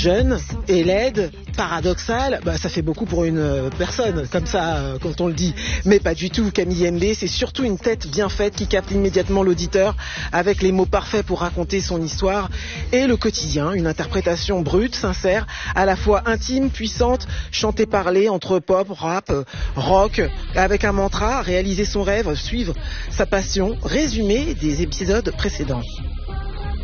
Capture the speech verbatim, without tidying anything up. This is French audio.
jeune et laide, paradoxale, bah, ça fait beaucoup pour une personne, comme ça, euh, quand on le dit. Mais pas du tout. Camille M B, c'est surtout une tête bien faite qui capte immédiatement l'auditeur avec les mots parfaits pour raconter son histoire et le quotidien. Une interprétation brute, sincère, à la fois intime, puissante, chantée, parlée entre pop, rap, rock, avec un mantra, réaliser son rêve, suivre sa passion, résumé des épisodes précédents.